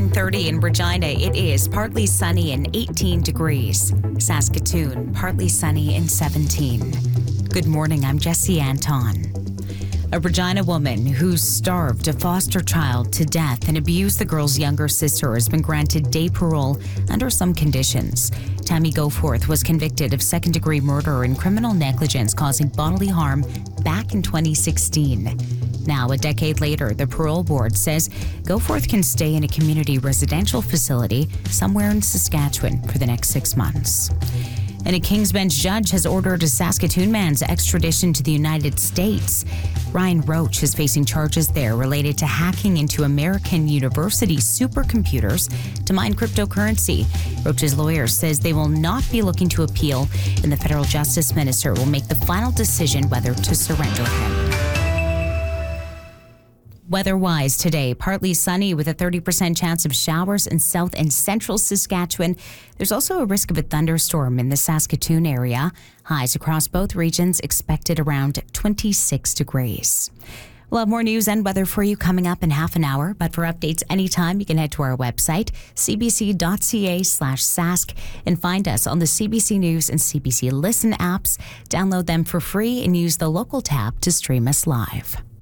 9:30 in Regina, it is partly sunny and 18 degrees. Saskatoon, partly sunny and 17. Good morning, I'm Jessie Anton. A Regina woman who starved a foster child to death and abused the girl's younger sister has been granted day parole under some conditions. Tammy Goforth was convicted of second-degree murder and criminal negligence causing bodily harm back in 2016. Now, a decade later, the parole board says Goforth can stay in a community residential facility somewhere in Saskatchewan for the next 6 months. And a King's Bench judge has ordered a Saskatoon man's extradition to the United States. Ryan Roach is facing charges there related to hacking into American University supercomputers to mine cryptocurrency. Roach's lawyer says they will not be looking to appeal, and the federal justice minister will make the final decision whether to surrender him. Weather-wise today, partly sunny with a 30% chance of showers in south and central Saskatchewan. There's also a risk of a thunderstorm in the Saskatoon area. Highs across both regions expected around 26 degrees. We'll have more news and weather for you coming up in half an hour, but for updates anytime, you can head to our website, cbc.ca/sask, and find us on the CBC News and CBC Listen apps. Download them for free and use the local tab to stream us live.